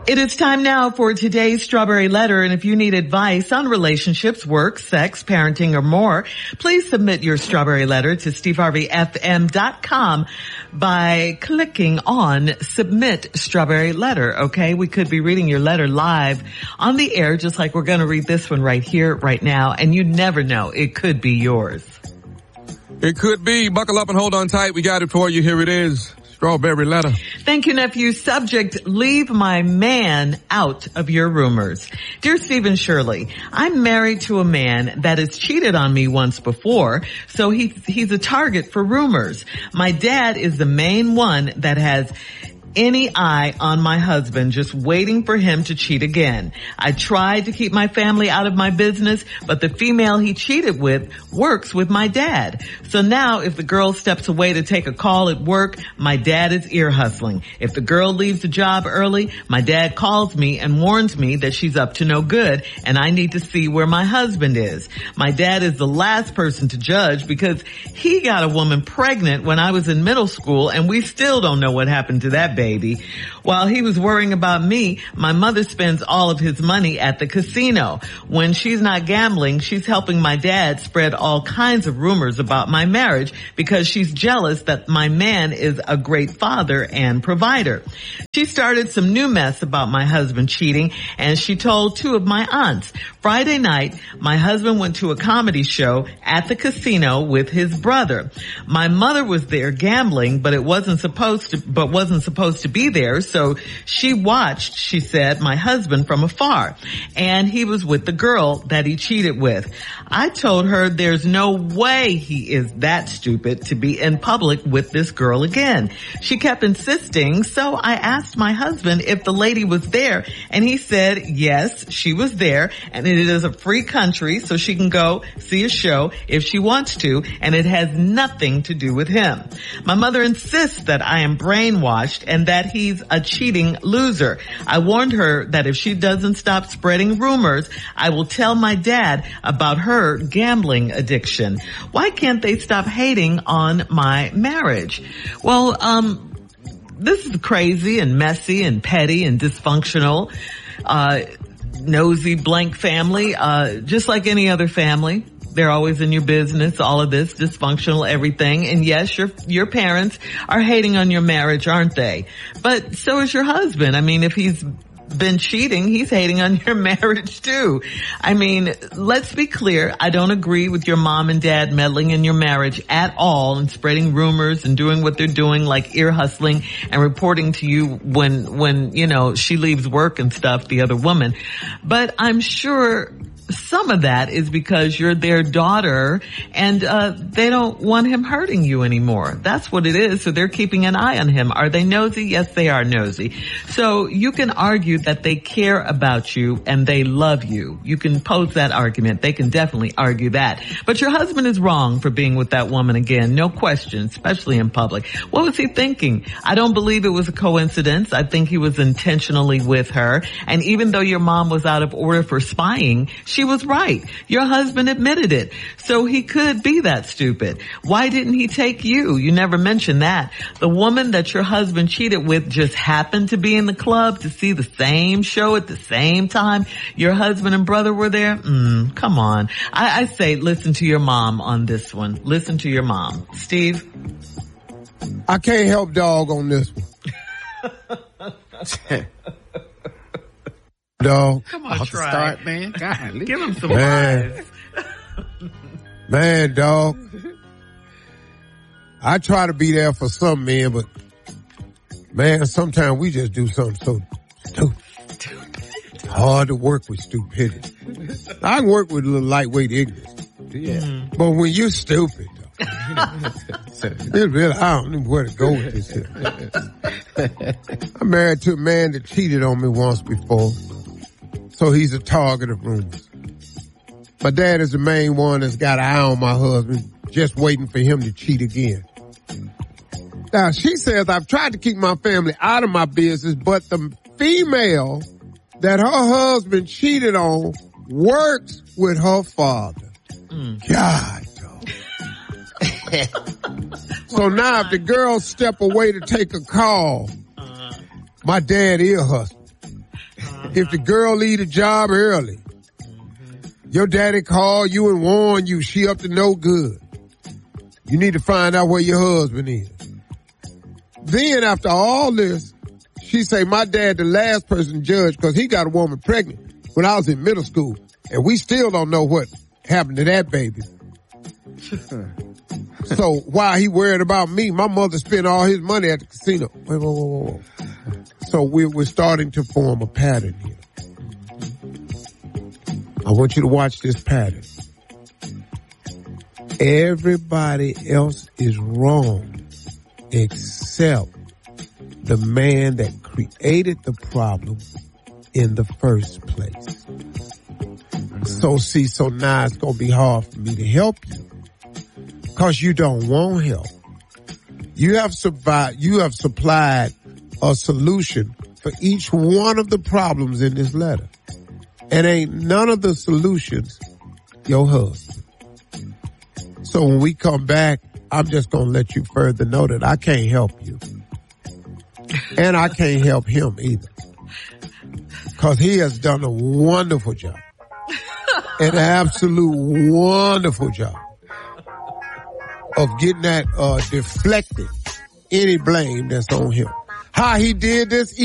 It is time now for today's Strawberry Letter, and if you need advice on relationships, work, sex, parenting, or more, please submit your Strawberry Letter to SteveHarveyFM.com by clicking on Submit Strawberry Letter, okay? We could be reading your letter live on the air, just like we're going to read this one right here, right now, and you never know. It could be yours. It could be. Buckle up and hold on tight. We got it for you. Here it is. Strawberry Letter. Thank you, nephew. Subject, leave my man out of your rumors. Dear Stephen Shirley, I'm married to a man that has cheated on me once before, so he's a target for rumors. My dad is the main one that has any eye on my husband, just waiting for him to cheat again. I tried to keep my family out of my business, but the female he cheated with works with my dad. So now if the girl steps away to take a call at work, my dad is ear hustling. If the girl leaves the job early, my dad calls me and warns me that she's up to no good and I need to see where my husband is. My dad is the last person to judge because he got a woman pregnant when I was in middle school and we still don't know what happened to that baby. While he was worrying about me, my mother spends all of his money at the casino. When she's not gambling, she's helping my dad spread all kinds of rumors about my marriage because she's jealous that my man is a great father and provider. She started some new mess about my husband cheating, and she told two of my aunts. Friday night, my husband went to a comedy show at the casino with his brother. My mother was there gambling, but wasn't supposed to be there, so she watched, she said, my husband from afar, and he was with the girl that he cheated with. I told her there's no way he is that stupid to be in public with this girl again. She kept insisting, so I asked my husband if the lady was there, and he said yes, she was there, and it is a free country, so she can go see a show if she wants to, and it has nothing to do with him. My mother insists that I am brainwashed and that he's a cheating loser. I warned her that if she doesn't stop spreading rumors, I will tell my dad about her gambling addiction. Why can't they stop hating on my marriage? Well, this is crazy and messy and petty and dysfunctional, nosy blank family, just like any other family. They're always in your business, all of this, dysfunctional, everything. And yes, your parents are hating on your marriage, aren't they? But so is your husband. I mean, if he's been cheating, he's hating on your marriage too. I mean, let's be clear. I don't agree with your mom and dad meddling in your marriage at all and spreading rumors and doing what they're doing, like ear hustling and reporting to you when, you know, she leaves work and stuff, the other woman. But I'm sure some of that is because you're their daughter and they don't want him hurting you anymore. That's what it is. So they're keeping an eye on him. Are they nosy? Yes, they are nosy. So you can argue that they care about you and they love you. You can pose that argument. They can definitely argue that. But your husband is wrong for being with that woman again. No question, especially in public. What was he thinking? I don't believe it was a coincidence. I think he was intentionally with her. And even though your mom was out of order for spying, she was right. Your husband admitted it. So he could be that stupid. Why didn't he take you? You never mentioned that. The woman that your husband cheated with just happened to be in the club to see the same show at the same time your husband and brother were there? Come on. I say listen to your mom on this one. Listen to your mom. Steve? I can't help dog on this one. Dog. Come on, try. Start, man. God, give him some eyes. Man, dog. I try to be there for some men, but man, sometimes we just do something so stupid. Hard to work with stupidity. I can work with a little lightweight ignorance. Yeah. But when you're stupid, it's really, I don't know where to go with this here. I'm married to a man that cheated on me once before. So he's a target of rumors. My dad is the main one that's got an eye on my husband, just waiting for him to cheat again. Now, she says, I've tried to keep my family out of my business, but the female that her husband cheated on works with her father. God, dog. So now if the girls step away to take a call, my dad ear hustling. If the girl leave the job early, your daddy called you and warned you she up to no good. You need to find out where your husband is. Then after all this, she say, my dad the last person judged because he got a woman pregnant when I was in middle school. And we still don't know what happened to that baby. So while he worried about me, my mother spent all his money at the casino. Whoa. So we're starting to form a pattern here. I want you to watch this pattern. Everybody else is wrong except the man that created the problem in the first place. So now it's going to be hard for me to help you because you don't want help. You have supplied a solution for each one of the problems in this letter. And ain't none of the solutions your husband. So when we come back, I'm just going to let you further know that I can't help you. And I can't help him either. Because he has done a wonderful job. An absolute wonderful job of getting that deflected any blame that's on him. How he did this,